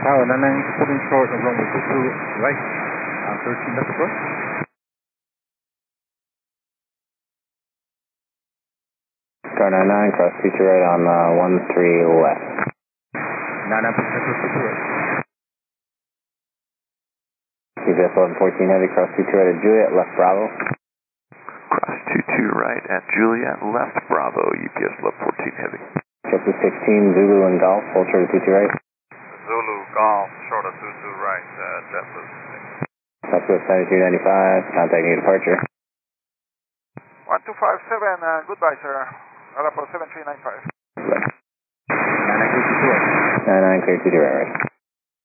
Tower 99, holding short of runway 22 right, 13 left approach. Tower 99, cross 22 right on 13 left. 99 push to 22 right. CBS 1114 heavy, cross 22 right at Juliet, left Bravo. Cross 22 right at Juliet, left Bravo, UPS left 14 heavy. Short to 16, Zulu and Golf, hold short to 22 right. Zulu, Golf, short of 22 right, JetBlue 6. Southwest 9295, contacting your departure. 1257, goodbye sir. Alapro 7395. 99 clear 22 right. 99 clear 22 right.